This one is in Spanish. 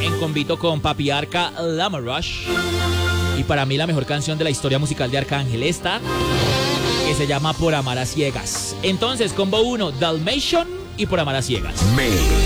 en convito con Papi Arca, Lama Rush. Y para mí la mejor canción de la historia musical de Arcángel, esta, que se llama Por Amar a Ciegas. Entonces, combo 1, Dalmatian y Por Amar a Ciegas.